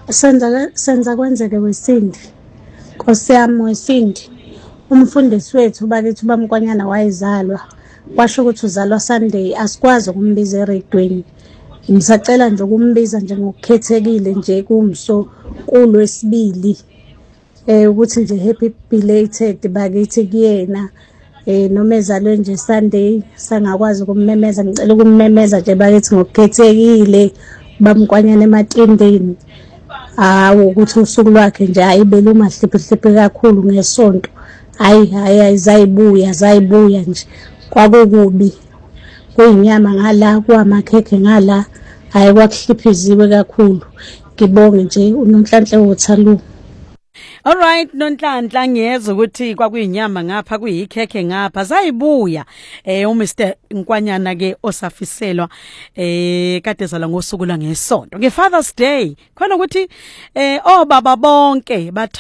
Senza kwenzeke Wesindi. Nkosi yami Wesindi. Umfundisi wethu bakithi uBamkwanyana wayezalwa. Washo ukuthi uzalwa Sunday, asikwazi ukumbiza eredweni. Ngisacela nje ukumbiza nje ngokukhethekile nje kumso kuLwesibili. Ukuthi nje happy belated bakithi kuyena. Noma ezalwe nje Sunday sangakwazi ukummemeza, ngicela ukummemeza nje bakithi ngokukhethekile Bamkwanyana ematendeni. Ukuthi usuku lwakhe nje ayibele umahliphi kakhulu ngesonto. Hayi zayibuya nje. Kwakukubi. Kuyinyama ngala, kwamakhekhe ngala. Hayi kwakuhliphiziwe kakhulu. Ngibonge nje uNonhlanhla Wothalu. Alright, Nonhlanhla ngiyeza ukuthi kwakuyinyama ngapha kuyikhekhe ngapha zayibuya. uMr Nkwanyana ke osafiselwa kade ezalwa ngosuku lwangesonto ngeFathers Day. Khona ukuthi obaba bonke